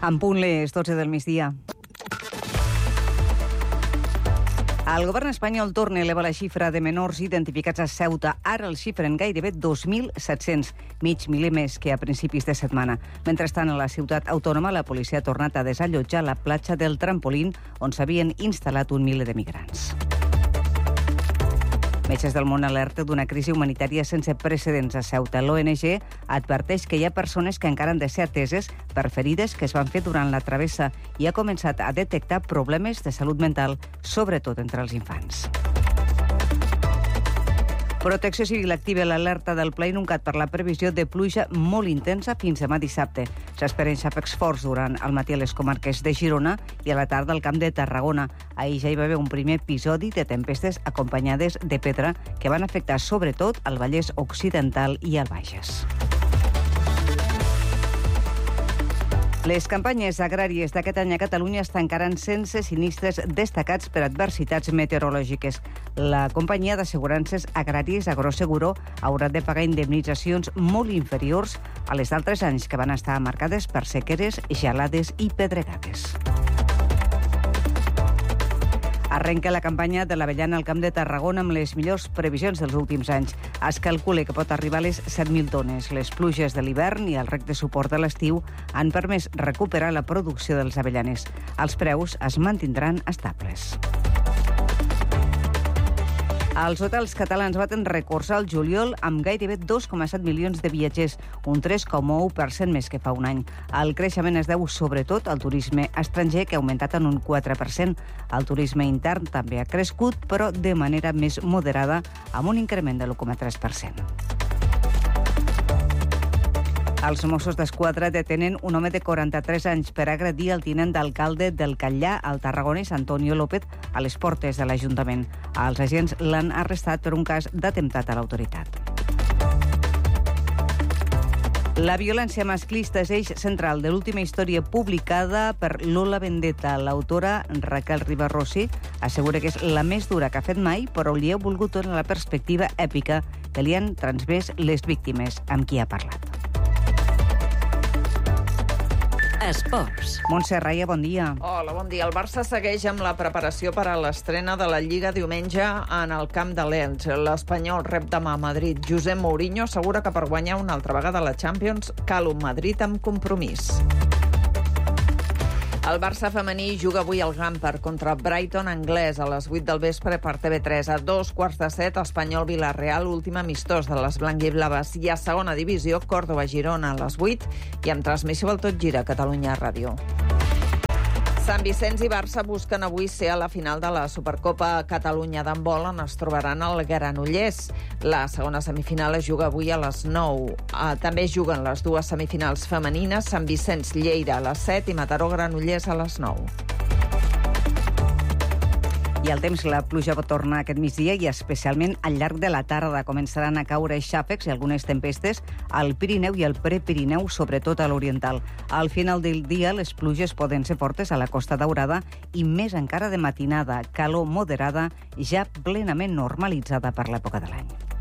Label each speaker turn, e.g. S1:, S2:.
S1: En punt les 12 del migdia. El govern espanyol torna a elevar la xifra de menors identificats a Ceuta. Ara el xifren gairebé 2.700, mig miler més que a principis de setmana. Mentrestant, a la ciutat autònoma, la policia ha tornat a desallotjar la platja del Trampolín, on s'havien instal·lat un miler de migrants. Metges del món alerta d'una crisi humanitària sense precedents a Ceuta. L'ONG adverteix que hi ha persones que encara han de ser ateses per ferides que es van fer durant la travessa i ha començat a detectar problemes de salut mental, sobretot entre els infants. Protecció Civil activa l'alerta del Pla Inuncat per la previsió de pluja molt intensa fins demà dissabte. S'esperen xàfecs forts durant el matí a les comarques de Girona i a la tarda al Camp de Tarragona. Ahir ja hi va haver un primer episodi de tempestes acompanyades de pedra que van afectar sobretot al Vallès Occidental i al Bages. Les campanyes agràries d'aquest any a Catalunya es tancaran sense sinistres destacats per adversitats meteorològiques. La companyia d'assegurances agràries Agroseguro haurà de pagar indemnitzacions molt inferiors a les d'altres anys que van estar marcades per sequeres, gelades i pedregades. Arrenca la campanya de l'avellana al Camp de Tarragona amb les millors previsions dels últims anys. Es calcula que pot arribar a les 7.000 tones. Les pluges de l'hivern i el rec de suport de l'estiu han permès recuperar la producció dels avellanes. Els preus es mantindran estables. Els hotels catalans baten records al juliol amb gairebé 2,7 milions de viatgers, un 3,1% més que fa un any. El creixement es deu sobretot al turisme estranger, que ha augmentat en un 4%. El turisme intern també ha crescut, però de manera més moderada, amb un increment de l'1,3%. Els Mossos d'Esquadra detenen un home de 43 anys per agredir el tinent d'alcalde del Catllar, al Tarragonès, Antonio López, a les portes de l'Ajuntament. Els agents l'han arrestat per un cas d'atemptat a l'autoritat. La violència masclista és eix central de l'última història publicada per Lola Vendetta. L'autora, Raquel Ribarrossi, assegura que és la més dura que ha fet mai, però li ha volgut donar la perspectiva èpica que li han transmès les víctimes amb qui ha parlat. Esports. Montse Raia, bon dia.
S2: Hola, bon dia. El Barça segueix amb la preparació per a l'estrena de la Lliga diumenge en el camp de l'Elx. L'Espanyol rep demà a Madrid. Josep Mourinho assegura que per guanyar una altra vegada la Champions cal un Madrid amb compromís. El Barça femení juga avui al Gamper contra Brighton anglès a les 8 del vespre per TV3. A 2:15, Espanyol Vila-real, últim amistós de les blanc-i-blaves. I a segona divisió, Còrdova-Girona a les 8 i amb transmissió al Tot Gira, Catalunya Ràdio. Sant Vicenç i Barça busquen avui ser a la final de la Supercopa Catalunya d'handbol, on es trobaran el Granollers. La segona semifinal es juga avui a les 9. També juguen les dues semifinals femenines, Sant Vicenç-Lleida a les 7 i Mataró-Granollers a les 9.
S1: I el temps, la pluja pot tornar aquest migdia i especialment al llarg de la tarda. Començaran a caure xàfecs i algunes tempestes al Pirineu i al Prepirineu, sobretot a l'oriental. Al final del dia, les pluges poden ser fortes a la Costa Daurada i més encara de matinada, calor moderada, ja plenament normalitzada per l'època de l'any.